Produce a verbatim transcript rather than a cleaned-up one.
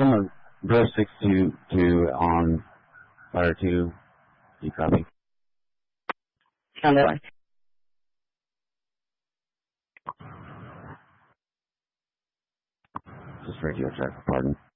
Someone, bro six two two on fire two. You copy? On that one. Just radio check. Pardon.